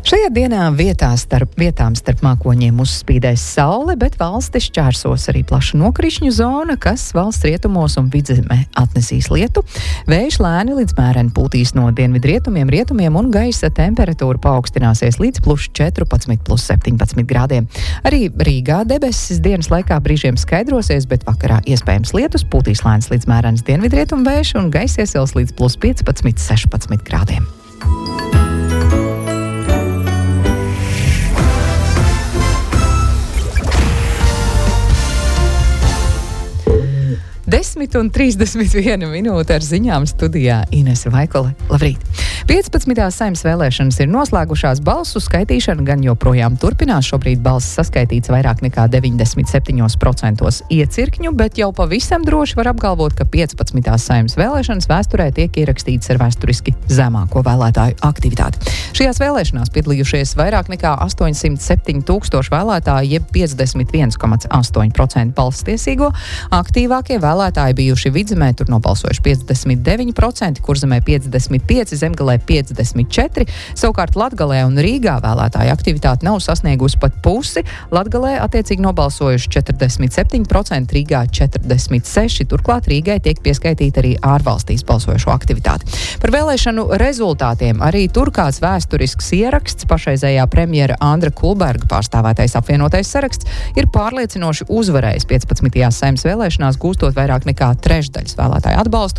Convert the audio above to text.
Šajā dienā vietām starp mākoņiem uzspīdēs saule, bet valsti šķērsos arī plaša nokrišņu zona, kas valsts rietumos un vidzemē atnesīs lietu. Vējš lēni līdz mēreni pūtīs no dienvidrietumiem un gaisa temperatūra paaugstināsies līdz +14–17 grādiem. Arī Rīgā debesis dienas laikā brīžiem skaidrosies, bet vakarā iespējams lietus, pūtīs lēns līdz mērenis dienvidrietumu vējš un gaisa iesils līdz +15–16 grādiem. 10:31 minūte ar ziņām studijā Inese Vaikole. Labrīt! 15. Saeimas vēlēšanas ir noslēgušās, balsu skaitīšana gan joprojām turpinās. Šobrīd balsis saskaitīts vairāk nekā 97% iecirkņu, bet jau pavisam droši var apgalvot, ka 15. Saeimas vēlēšanas vēsturē tiek ierakstīts ar vēsturiski zemāko vēlētāju aktivitāti. Šajās vēlēšanās piedalījušies vairāk nekā 807 000 vēlētāji, jeb 51,8% balstiesīgo. Aktīvākie vēlētāji bijuši Vidzemē, tur nobalsojuši 59%, Kurzemē 55%, Zemgalē 54%, savukārt Latgalē un Rīgā vēlētāju aktivitāte nav sasniegusi pat pusi. Latgalē attiecīgi nobalsojuši 47%, Rīgā 46%, turklāt Rīgai tiek pieskaitīta arī ārvalstīs balsojušo aktivitāti. Par vēlēšanu rezultātiem arī tur kāds vēsturisks ieraksts. Pašreizējā premjera Andra Kulberga pārstāvētais apvienotais saraksts ir pārliecinoši uzvarējis 15. Saeimas vēlēšanās, gūstot vairāk nekā trešdaļas vēlētāju atbalstu.